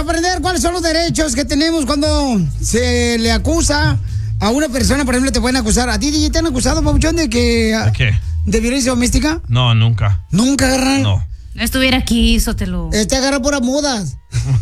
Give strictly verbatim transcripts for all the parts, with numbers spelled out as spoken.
aprender cuáles son los derechos que tenemos cuando se le acusa a una persona. Por ejemplo, te pueden acusar. ¿A ti, D J, te han acusado, papuchón, de que... ¿De qué? ¿De violencia doméstica? No, nunca. ¿Nunca, carnal? No. No estuviera aquí, Sotelo. Este agarra por mudas.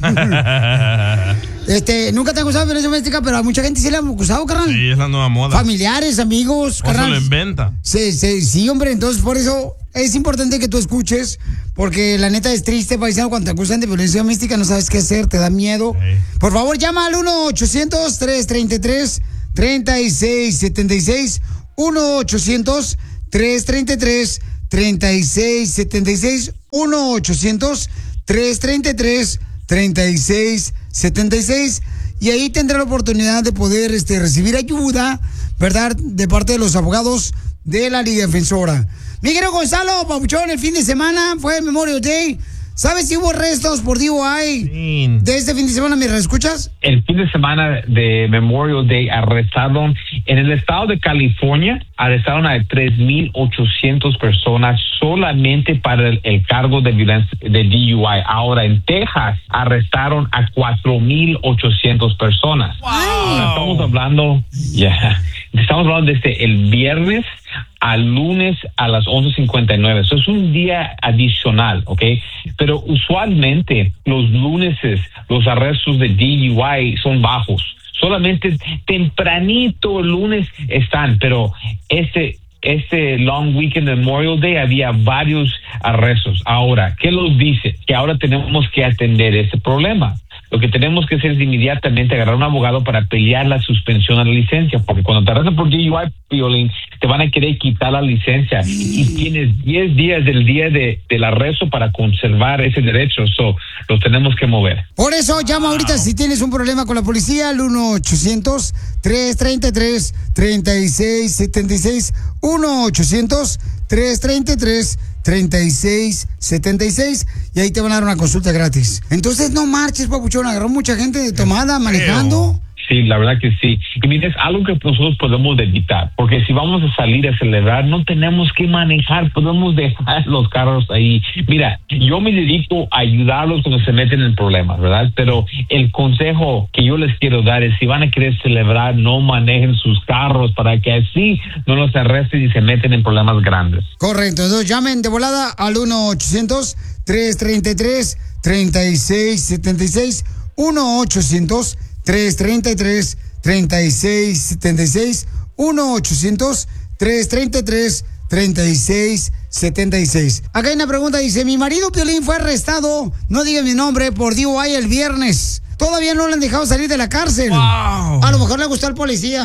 este, nunca te han acusado de violencia doméstica, pero a mucha gente sí le han acusado, carnal. Sí, es la nueva moda. Familiares, amigos, O carnal. se lo inventa. Sí, sí, sí, hombre. Entonces, por eso es importante que tú escuches, porque la neta es triste, paisano, cuando te acusan de violencia doméstica, no sabes qué hacer, te da miedo. Sí. Por favor, llama al uno ochocientos, tres treinta y tres, treinta y seis setenta y seis. uno ochocientos, tres treinta y tres, treinta y seis setenta y seis. uno ochocientos, tres treinta y tres, treinta y seis setenta y seis. Y ahí tendrá la oportunidad de poder este, recibir ayuda, ¿verdad?, de parte de los abogados de la Liga Defensora. Mi querido Gonzalo, papuchón, el fin de semana fue Memorial Day. ¿Sabes si hubo arrestos por D U I sí. de este fin de semana? ¿Me escuchas? El fin de semana de Memorial Day arrestaron en el estado de California, arrestaron a tres mil ochocientas personas solamente para el, el cargo de violencia de D U I. Ahora en Texas arrestaron a cuatro mil ochocientas personas. Wow. Ahora estamos hablando, ya, yeah, estamos hablando desde el viernes al lunes a las once cincuenta y nueve. Eso es un día adicional, ¿ok? Pero usualmente los lunes los arrestos de D U I son bajos. Solamente tempranito el lunes están, pero este este long weekend de Memorial Day había varios arrestos. Ahora, ¿qué nos dice? Que ahora tenemos que atender ese problema. Lo que tenemos que hacer es inmediatamente agarrar un abogado para pelear la suspensión a la licencia, porque cuando te arrestan por D U I, Piolín, te van a querer quitar la licencia y tienes diez días del día de, del arresto para conservar ese derecho. So, lo tenemos que mover. Por eso llama ahorita si tienes un problema con la policía al uno ochocientos, tres treinta y tres, treinta y seis setenta y seis. uno ochocientos, tres treinta y tres, treinta y seis setenta y seis. Y ahí te van a dar una consulta gratis. Entonces no marches, papuchón. Agarró mucha gente de tomada manejando. Sí, la verdad que sí. Y mira, es algo que nosotros podemos evitar, porque si vamos a salir a celebrar, no tenemos que manejar, podemos dejar los carros ahí. Mira, yo me dedico a ayudarlos cuando se meten en problemas, ¿verdad? Pero el consejo que yo les quiero dar es, si van a querer celebrar, no manejen sus carros para que así no los arresten y se meten en problemas grandes. Correcto, entonces llamen de volada al uno ochocientos, tres treinta y tres, treinta y seis setenta y seis. uno ochocientos, tres treinta y tres, treinta y seis setenta y seis. uno ochocientos, tres treinta y tres, treinta y seis setenta y seis. Acá hay una pregunta, dice, mi marido Piolín fue arrestado, no diga mi nombre, por D U I el viernes. Todavía no le han dejado salir de la cárcel. Wow. A lo mejor le gustó al policía.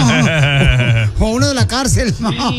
O uno de la cárcel.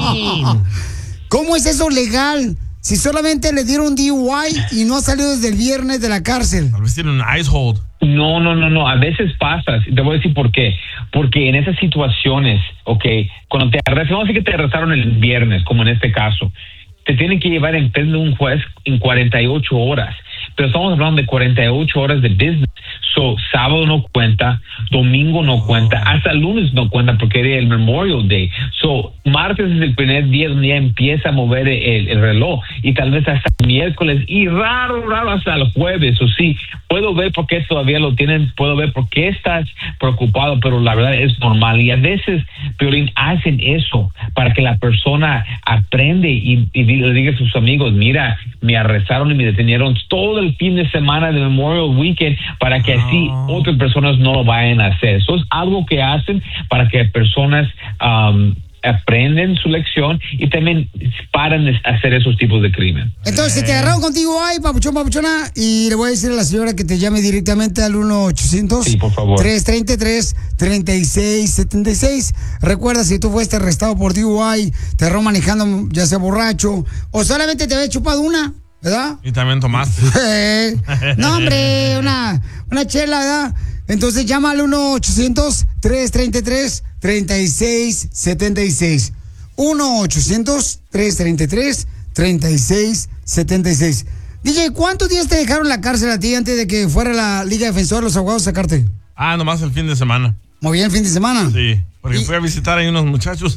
¿Cómo es eso legal? Si solamente le dieron D U I y no ha salido desde el viernes de la cárcel. Tal vez tiene un ice hold. No, no, no, no. A veces pasa. Te voy a decir por qué. Porque en esas situaciones, ok, cuando te arrestan, vamos a decir que te arrestaron el viernes, como en este caso, te tienen que llevar en frente de un juez en cuarenta y ocho horas. Pero estamos hablando de cuarenta y ocho horas de business. So, sábado no cuenta, domingo no cuenta, hasta lunes no cuenta porque era el Memorial Day. So, martes es el primer día donde ya empieza a mover el, el reloj y tal vez hasta el miércoles y raro, raro hasta el jueves. O sí, puedo ver por qué todavía lo tienen, puedo ver por qué estás preocupado, pero la verdad es normal. Y a veces, Piolín, hacen eso para que la persona aprende y, y le diga a sus amigos, mira, me arrestaron y me detenieron todo el fin de semana de Memorial Weekend para que así oh. otras personas no lo vayan a hacer. Eso es algo que hacen para que personas um, aprenden su lección y también paran de hacer esos tipos de crimen. Entonces, si te agarraron contigo, ay, papuchón, papuchona, y le voy a decir a la señora que te llame directamente al uno ochocientos, sí, por favor, tres treinta y tres, treinta y seis setenta y seis. Recuerda, si tú fuiste arrestado por D U I, te agarró manejando, ya sea borracho, o solamente te había chupado una, ¿verdad? Y también tomaste. Eh, no, hombre, una, una chela, ¿verdad? Entonces llama al uno ochocientos, tres treinta y tres, treinta y seis setenta y seis. uno ochocientos, tres treinta y tres, treinta y seis setenta y seis. D J, ¿cuántos días te dejaron en la cárcel a ti antes de que fuera la Liga Defensora los abogados a sacarte? Ah, nomás el fin de semana. ¿Muy bien el fin de semana? Sí, porque ¿Y? fui a visitar ahí unos muchachos.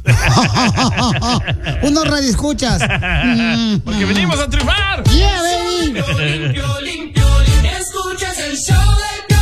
Unos radioescuchas. Porque venimos a triunfar. Yeah, baby. Piolín, Piolín, Piolín, escuchas el show de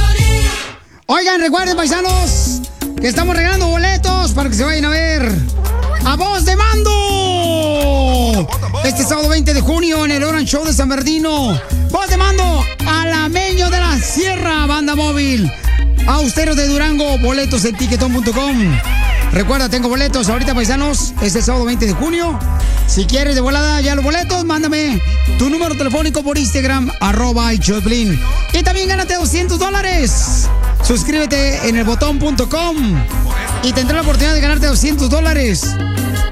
Oigan, recuerden, paisanos, que estamos regalando boletos para que se vayan a ver a Voz de Mando. Este sábado veinte de junio en el Orange Show de San Bernardino. Voz de Mando, Alameño de la Sierra, banda móvil. Austeros de Durango, boletos en tiquetón punto com. Recuerda, tengo boletos ahorita, paisanos. Es el sábado veinte de junio. Si quieres de volada ya los boletos, mándame tu número telefónico por Instagram, arroba el Choplin. Y también gánate doscientos dólares. Suscríbete en el botón punto com y tendrás la oportunidad de ganarte doscientos dólares.